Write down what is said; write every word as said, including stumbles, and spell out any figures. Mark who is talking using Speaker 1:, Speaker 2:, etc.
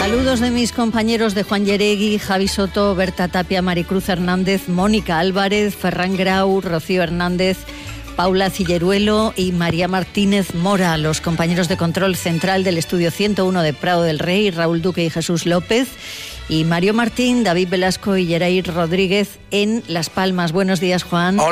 Speaker 1: Saludos de mis compañeros de Juan Yeregui, Javi Soto, Berta Tapia, Maricruz Hernández, Mónica Álvarez, Ferran Grau, Rocío Hernández, Paula Cilleruelo y María Martínez Mora, los compañeros de control central del estudio ciento uno de Prado del Rey, Raúl Duque y Jesús López, y Mario Martín, David Velasco y Yerair Rodríguez en Las Palmas. Buenos días, Juan.